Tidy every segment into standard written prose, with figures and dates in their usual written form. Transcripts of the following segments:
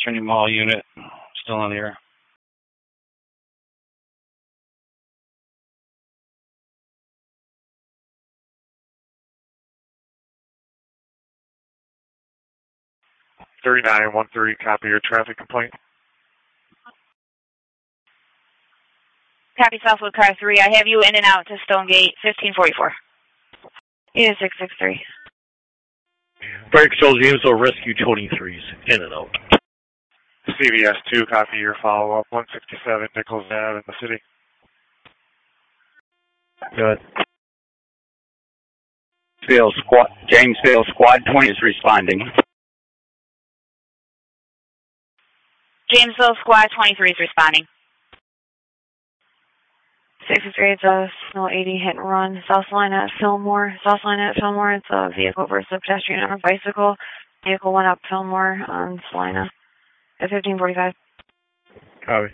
Trinity Mall unit, still on the air. (39-130), copy your traffic complaint. Copy Southwood Car 3. I have you in and out to Stonegate, 1544. Unit 663. Fire Control Janesville Rescue 23s, in and out. CVS 2, copy your follow-up, 167 Nichols Ave in the city. Good. Jamesville Squad 20 is responding. Jamesville Squad 23 is responding. 663, it's a Snow 80 hit and run. South line at Fillmore. South line at Fillmore, it's a vehicle versus a pedestrian on a bicycle. Vehicle went up Fillmore on Salina at 1545. Copy.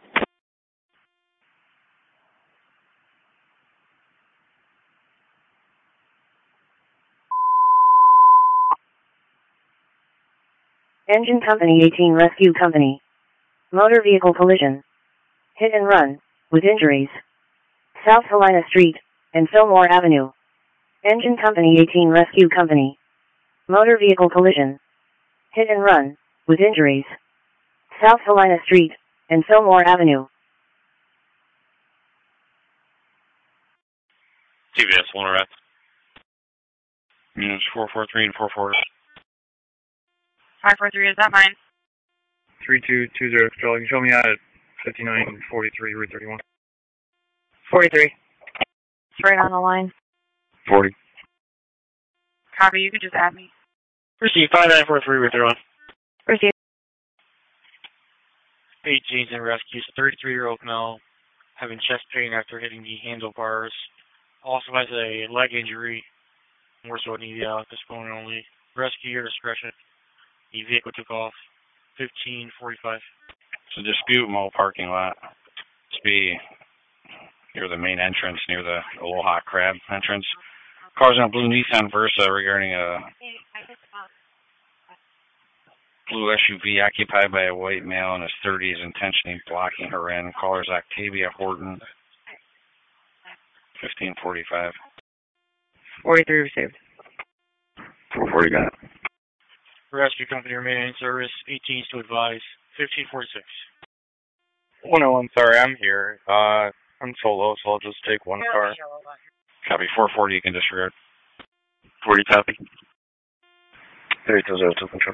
Engine Company 18 Rescue Company. Motor vehicle collision. Hit and run, with injuries. South Helena Street, and Fillmore Avenue. Engine Company 18 Rescue Company. Motor vehicle collision. Hit and run, with injuries. South Helena Street, and Fillmore Avenue. CVS 1 arrest. Units 443 and 44. 543, is that mine? 3220, Control. You can show me out at 5943 Route 31. 43. It's right on the line. 40. Copy, you can just add me. Receive 5943 Route 31. Receive. 8 Jason rescues 33-year-old male having chest pain after hitting the handlebars. Also has a leg injury. More so needed out at this point only. Rescue your discretion. The vehicle took off. 1545. It's a dispute mall parking lot. It's be near the main entrance, near the Aloha Crab entrance. Cars in a blue Nissan Versa regarding a blue SUV occupied by a white male in his 30s, intentionally blocking her in. Caller's Octavia Horton. 1545. 43 received. 440 got it. Rescue company remaining in service. 18s to advise. 1546. 101, sorry, I'm here. I'm solo, so I'll just take one car. Copy 440, you can disregard. 40 copy. 3202 Control.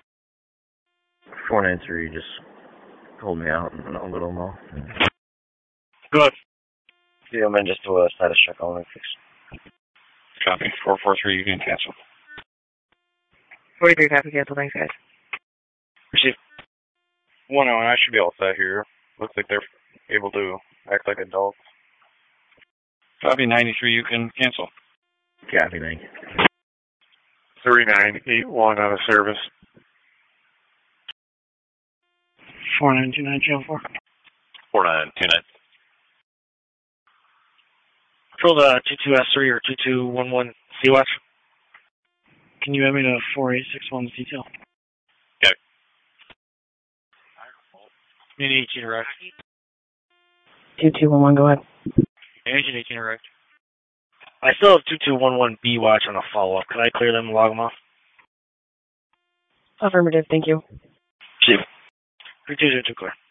493, just hold me out and I'll go to them all. Good. Yeah, man, just do a status check on it, please. Copy 443, you can cancel. 43 copy, cancel. Thanks, guys. Receive. 101, I should be all set here. Looks like they're able to act like adults. Copy 93, you can cancel. Copy, thank you. 3981 out of service. 4929 Channel 4. 4929. Control the 22S3 or 2211 Sea-Watch. Can you add me to 4861's detail? Okay. Unit 18 erect. 2211, go ahead. Engine 18 erect. I still have 2211 B-Watch on a follow-up. Can I clear them and log them off? Affirmative, thank you. Chief. 3202 clear.